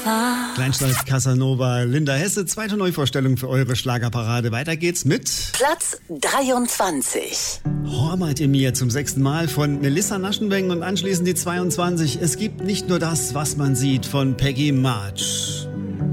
Kleinstadt Casanova, Linda Hesse, zweite Neuvorstellung für eure Schlagerparade. Weiter geht's mit Platz 23. Hormat in mir zum 6. Mal von Melissa Naschenweng und anschließend die 22. Es gibt nicht nur das, was man sieht von Peggy March.